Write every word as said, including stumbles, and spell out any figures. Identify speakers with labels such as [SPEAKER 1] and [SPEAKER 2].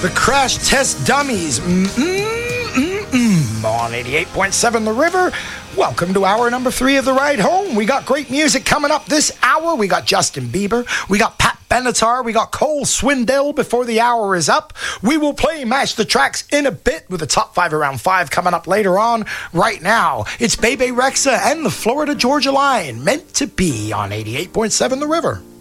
[SPEAKER 1] The Crash Test Dummies. Mm-mm-mm-mm. On eighty-eight point seven The River. Welcome to hour number three of the ride home. We got great music coming up this hour. We got Justin Bieber. We got Pat Benatar. We got Cole Swindell before the hour is up. We will play Match the Tracks in a bit with the top five around five coming up later on. Right now, it's Bebe Rexha and the Florida Georgia Line. Meant to be on eighty-eight point seven The River.